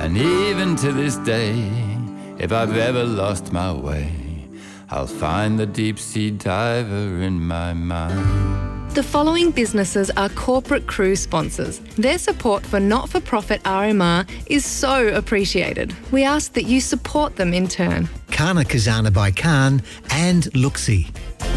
And even to this day, if I've ever lost my way, I'll find the deep sea diver in my mind. The following businesses are Corporate Crew sponsors. Their support for not-for-profit RMR is so appreciated. We ask that you support them in turn. Kana Kazana by Khan and Luxi.